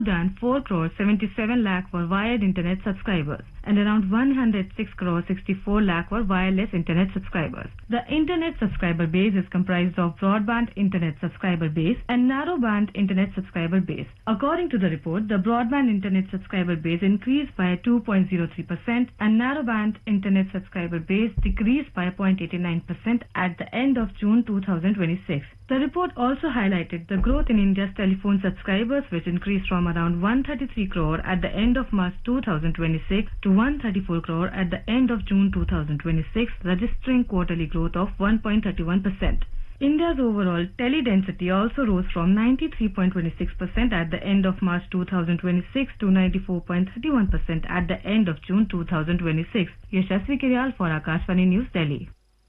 than 4 crore 77 lakh were wired internet subscribers and around 106 crore 64 lakh were wireless internet subscribers. The internet subscriber base is comprised of broadband internet subscriber base and narrowband internet subscriber base. According to the report, the broadband internet subscriber base increased by 2.03% and narrowband internet subscriber base decreased by 0.89% at the end of June 2026. The report also highlighted the growth in India's telephone subscribers, which increased from around 133 crore at the end of March 2026 to 134 crore at the end of June 2026, registering quarterly growth of 1.31%. India's overall tele-density also rose from 93.26% at the end of March 2026 to 94.31% at the end of June 2026. Yashasvi Kiryal for Akashvani News, Delhi.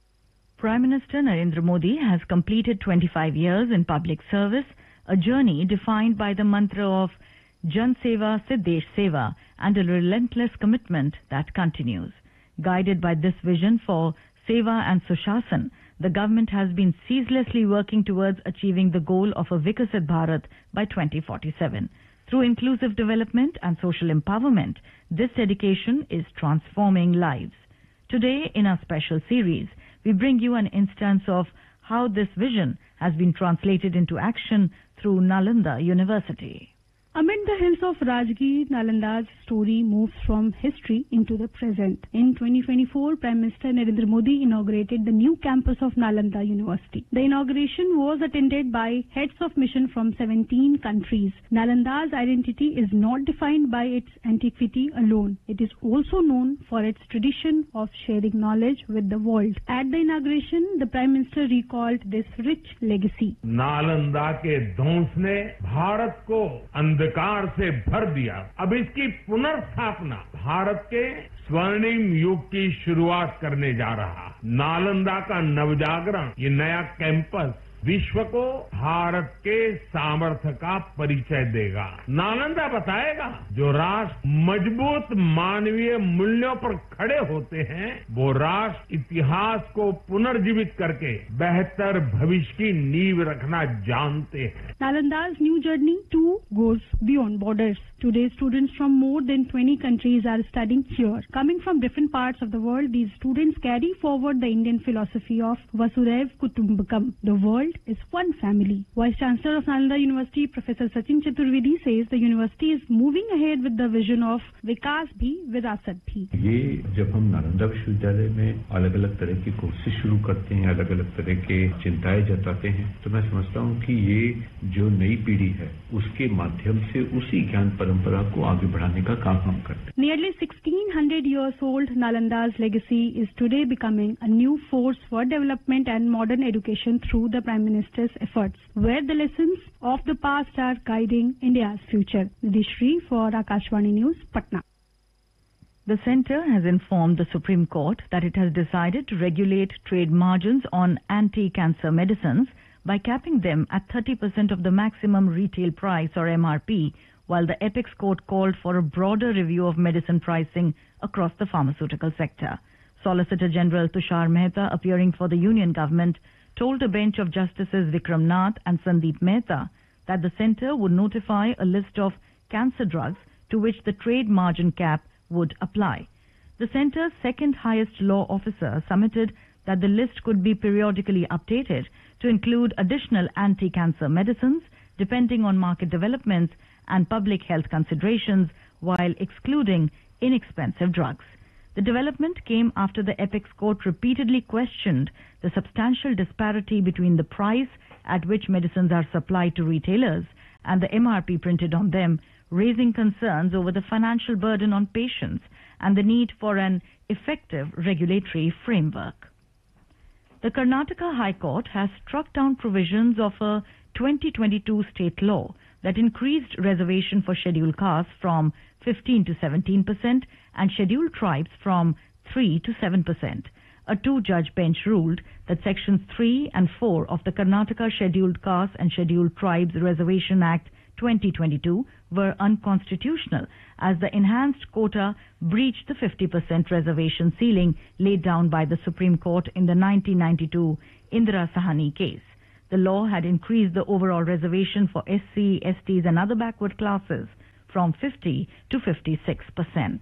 Prime Minister Narendra Modi has completed 25 years in public service, a journey defined by the mantra of Jan Seva se Desh Seva and a relentless commitment that continues. Guided by this vision for Seva and Sushasana, the government has been ceaselessly working towards achieving the goal of a Vikasit Bharat by 2047. Through inclusive development and social empowerment, this dedication is transforming lives. Today, in our special series, we bring you an instance of how this vision has been translated into action through Nalanda University. Amid the hills of Rajgir, Nalanda's story moves from history into the present. In 2024, Prime Minister Narendra Modi inaugurated the new campus of Nalanda University. The inauguration was attended by heads of mission from 17 countries. Nalanda's identity is not defined by its antiquity alone. It is also known for its tradition of sharing knowledge with the world. At the inauguration, the Prime Minister recalled this rich legacy. Nalanda के ध्वंस ने भारत को अंधकार से भर दिया। अब इसकी पुनर्स्थापना भारत के स्वर्णिम युग की शुरुआत करने जा रहा। नालंदा का नवजागरण, ये नया कैंपस विश्व को भारत के सामर्थ्य का परिचय देगा। नालंदा बताएगा जो राष्ट्र मजबूत मानवीय मूल्यों पर खड़े होते हैं, वो राष्ट्र इतिहास को पुनर्जीवित करके बेहतर भविष्य की नींव रखना जानते हैं। Nalanda's new journey too goes beyond borders. Today, students from more than 20 countries are studying here. Coming from different parts of the world, these students carry forward the Indian philosophy of Vasudhaiv Kutumbakam. The world is one family. Vice Chancellor of Nalanda University, Professor Sachin Chaturvedi, says the university is moving ahead with the vision of Vikas Bhi, Virasat Bhi. ये जब हम नालंदा विश्वविद्यालय में अलग अलग तरह की courses शुरू करते हैं, अलग अलग तरह के चिंताएं जताते हैं, तो मैं समझता हूँ कि ये जो नई पीढ़ी है उसके माध्यम से उसी ज्ञान परंपरा को आगे बढ़ाने का काम हम करते हैं। Nearly 1600 years old, Nalanda's legacy is today becoming a new force for development and modern education through the Prime Minister's efforts, where the lessons of the past are guiding India's future. Nidhi for Akashvani News, Patna. The centre has informed the Supreme Court that it has decided to regulate trade margins on anti-cancer medicines by capping them at 30% of the maximum retail price or MRP, while the Apex Court called for a broader review of medicine pricing across the pharmaceutical sector. Solicitor General Tushar Mehta, appearing for the Union Government, told a bench of Justices Vikram Nath and Sandeep Mehta that the centre would notify a list of cancer drugs to which the trade margin cap would apply. The centre's second highest law officer submitted that the list could be periodically updated to include additional anti-cancer medicines depending on market developments and public health considerations while excluding inexpensive drugs. The development came after the Apex Court repeatedly questioned the substantial disparity between the price at which medicines are supplied to retailers and the MRP printed on them, raising concerns over the financial burden on patients and the need for an effective regulatory framework. The Karnataka High Court has struck down provisions of a 2022 state law that increased reservation for scheduled castes from 15 to 17% and scheduled tribes from 3 to 7%. A two-judge bench ruled that Sections 3 and 4 of the Karnataka Scheduled Castes and Scheduled Tribes Reservation Act 2022 were unconstitutional as the enhanced quota breached the 50% reservation ceiling laid down by the Supreme Court in the 1992 Indira Sahani case. The law had increased the overall reservation for SC, STs and other backward classes from 50 to 56%.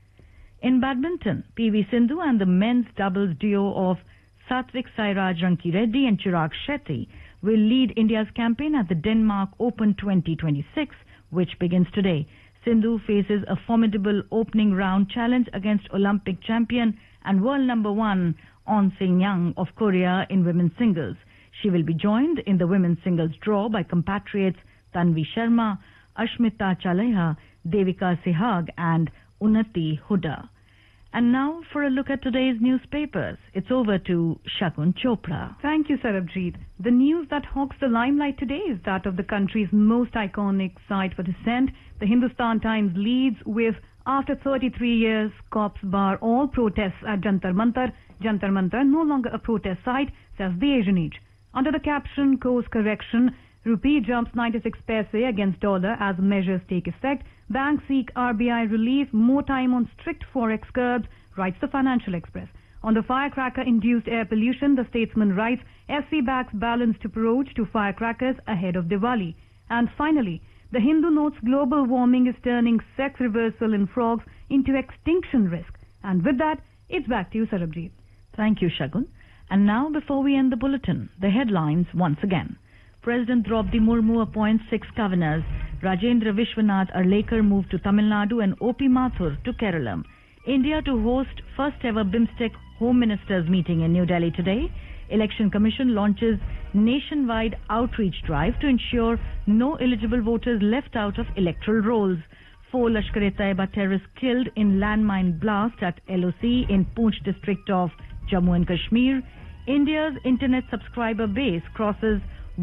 In badminton, PV Sindhu and the men's doubles duo of Satvik Sairaj Rankireddy and Chirag Shetty will lead India's campaign at the Denmark Open 2026, which begins today. Sindhu faces a formidable opening round challenge against Olympic champion and world number 1 On Se-young of Korea in women's singles. She will be joined in the women's singles draw by compatriots Tanvi Sharma, Ashmita Chaleha, Devika Sehag and Unnati Huda. And now for a look at today's newspapers. It's over to Shagun Chopra. Thank you, Sarabjit. The news that hogs the limelight today is that of the country's most iconic site for dissent. The Hindustan Times leads with, after 33 years, cops bar all protests at Jantar Mantar. Jantar Mantar no longer a protest site, says the Asian Age. Under the caption, course correction, rupee jumps 96 paise against dollar as measures take effect. Banks seek RBI relief, more time on strict forex curbs, writes the Financial Express. On the firecracker-induced air pollution, the Statesman writes, SC backs balanced approach to firecrackers ahead of Diwali. And finally, the Hindu notes global warming is turning sex reversal in frogs into extinction risk. And with that, it's back to you, Sarabjit. Thank you, Shagun. And now, before we end the bulletin, the headlines once again. President Draupadi Murmu appoints 6 governors. Rajendra Vishwanath Arlekar moved to Tamil Nadu and O.P. Mathur to Kerala. India to host first ever BIMSTEC Home Ministers meeting in New Delhi today. Election Commission launches nationwide outreach drive to ensure no eligible voters left out of electoral rolls. 4 Lashkar-e-Taiba terrorists killed in landmine blast at LOC in Poonch district of Jammu and Kashmir. India's internet subscriber base crosses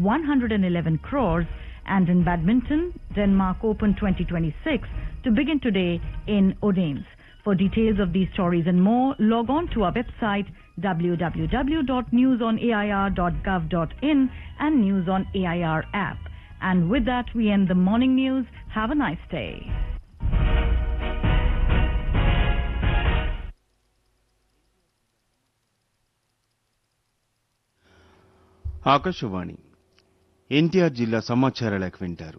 111 crores. And in badminton, Denmark Open 2026 to begin today in Odense. For details of these stories and more, log on to our website www.newsonair.gov.in and News on AIR app. And with that, we end the morning news. Have a nice day. Akashvani NTR జిల్లా సమాచార లేఖ వింటారు.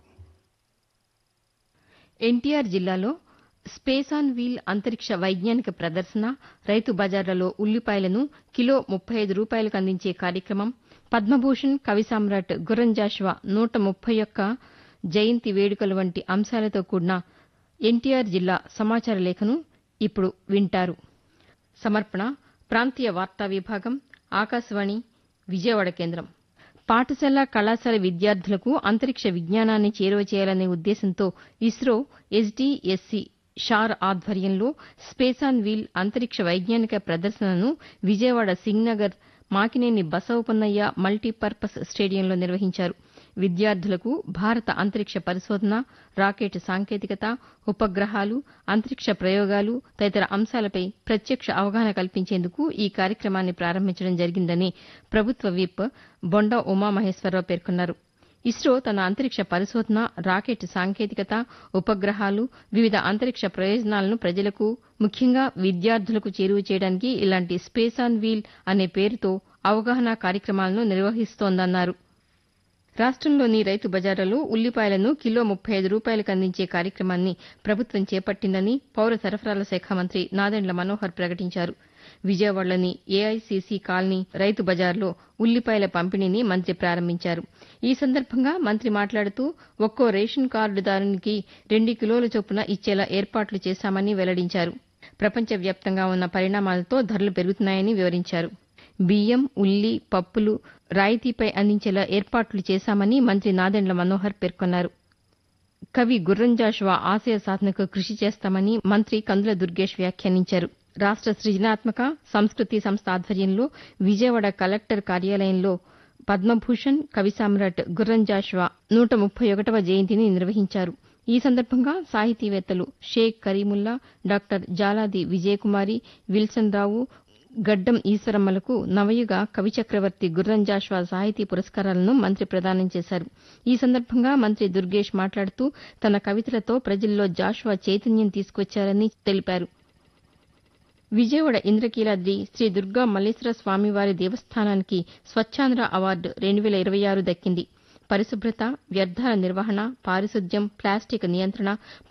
ఎన్టీఆర్ జిల్లాలో space on wheel అంతరిక్ష వైజ్ఞానిక ప్రదర్శన, రైతు బజార్లలో ఉల్లిపాయలను కిలో 35 రూపాయలకు అందించే కార్యక్రమం, పద్మభూషణ్ కవి సామ్రాట్ గుర్రం జాషువా 131 జయంతి వేడుకలు వంటి అంశాలతో కూడిన ఎన్టీఆర్ జిల్లా సమాచార లేఖను ఇప్పుడు వింటారు. సమర్పణ ప్రాంతీయ వార్తా విభాగం, ఆకాశవాణి విజయవాడ కేంద్రం. పాఠశాల, కళాశాల విద్యార్థులకు అంతరిక్ష విజ్ఞానాన్ని చేరువ చేయాలనే ఉద్దేశంతో ఇస్రో, ఎస్డీఎస్సీ, షార్ ఆధ్వర్యంలో స్పేస్ ఆన్ వీల్ అంతరిక్ష వైజ్ఞానిక ప్రదర్శనను విజయవాడ సింగ్నగర్ మాకినేని బసవపున్నయ్య మల్టీపర్పస్ స్టేడియంలో నిర్వహించారు. విద్యార్థులకు భారత అంతరిక్ష పరిశోధన, రాకెట్ సాంకేతికత, ఉపగ్రహాలు, అంతరిక్ష ప్రయోగాలు తదితర అంశాలపై ప్రత్యక్ష అవగాహన కల్పించేందుకు ఈ కార్యక్రమాన్ని ప్రారంభించడం జరిగిందని ప్రభుత్వ విప్ బొండా ఉమామహేశ్వరరావు పేర్కొన్నారు. ఇస్రో తన అంతరిక్ష పరిశోధన, రాకెట్ సాంకేతికత, ఉపగ్రహాలు, వివిధ అంతరిక్ష ప్రయోజనాలను ప్రజలకు, ముఖ్యంగా విద్యార్థులకు చేరువ చేయడానికి ఇలాంటి స్పేస్ ఆన్ వీల్ అనే పేరుతో అవగాహన కార్యక్రమాలను నిర్వహిస్తోందన్నారు. రాష్ట్రంలోని రైతు బజార్లలో ఉల్లిపాయలను కిలో 35 రూపాయలకు అందించే కార్యక్రమాన్ని ప్రభుత్వం చేపట్టిందని పౌర సరఫరాల శాఖ మంత్రి నాదెండ్ల మనోహర్ ప్రకటించారు. విజయవాడలోని ఏఐసీసీ కాలనీ రైతు బజార్లో ఉల్లిపాయల పంపిణీని మంత్రి ప్రారంభించారు. ఈ సందర్భంగా మంత్రి మాట్లాడుతూ ఒక్కో రేషన్ కార్డుదారునికి 2 కిలోల చొప్పున ఇచ్చేలా ఏర్పాట్లు చేశామని వెల్లడించారు. ప్రపంచవ్యాప్తంగా ఉన్న పరిణామాలతో ధరలు పెరుగుతున్నాయని వివరించారు. బియ్యం, ఉల్లి, పప్పులు రాయితీపై అందించేలా ఏర్పాట్లు చేశామని మంత్రి నాదెండ్ల మనోహర్ పేర్కొన్నారు. కవి గుర్రం జాషువా ఆశయ సాధనకు కృషి చేస్తామని మంత్రి కందుల దుర్గేష్ వ్యాఖ్యానించారు. రాష్ట సృజనాత్మక సంస్కృతి సంస్థ ఆధ్వర్యంలో విజయవాడ కలెక్టర్ కార్యాలయంలో పద్మభూషణ్ కవి సామ్రాట్ గుర్రం జాషువా 131వ జయంతిని నిర్వహించారు. ఈ సందర్భంగా సాహితీవేత్తలు షేక్ కరీముల్లా, డాక్టర్ జాలాది విజయకుమారి, విల్సన్ రావు, గడ్డం ఈశ్వరమ్మలకు నవయుగ కవి చక్రవర్తి గుర్రం జాషువా సాహితీ పురస్కారాలను మంత్రి ప్రదానం చేశారు. ఈ సందర్భంగా మంత్రి దుర్గేష్ మాట్లాడుతూ తన కవితలతో ప్రజల్లో జాషువా చైతన్యం తీసుకొచ్చారని తెలిపారు. విజయవాడ ఇంద్రకీలాద్రి శ్రీ దుర్గా మల్లేశ్వర స్వామివారి దేవస్థానానికి స్వచ్ఛాంధ్ర అవార్డు 2026 దక్కింది. పరిశుభ్రత, వ్యర్థాల నిర్వహణ, పారిశుద్ధ్యం, ప్లాస్టిక్ నియంత్రణ,